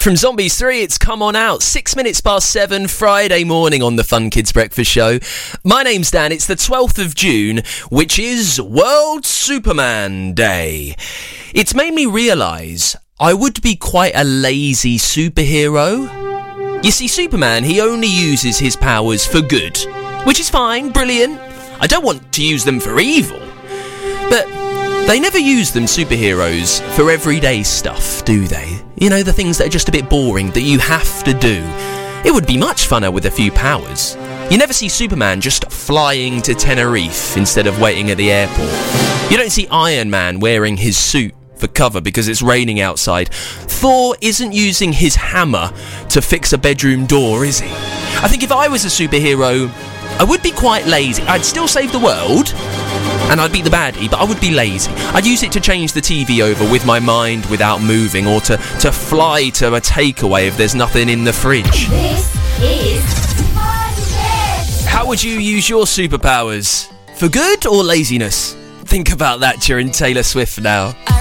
From Zombies 3, it's Come On Out. 6 minutes past 7, Friday morning on the Fun Kids Breakfast Show. My name's Dan. It's the 12th of June, which is World Superman Day. It's made me realise I would be quite a lazy superhero. You see, Superman, he only uses his powers for good, which is fine, brilliant. I don't want to use them for evil. But they never use them, superheroes, for everyday stuff, do they? You know, the things that are just a bit boring, that you have to do. It would be much funner with a few powers. You never see Superman just flying to Tenerife instead of waiting at the airport. You don't see Iron Man wearing his suit for cover because it's raining outside. Thor isn't using his hammer to fix a bedroom door, is he? I think if I was a superhero, I would be quite lazy. I'd still save the world, and I'd be the baddie, but I would be lazy. I'd use it to change the TV over with my mind without moving, or to fly to a takeaway if there's nothing in the fridge. This is Fun Kids. How would you use your superpowers? For good or laziness? Think about that during Taylor Swift now.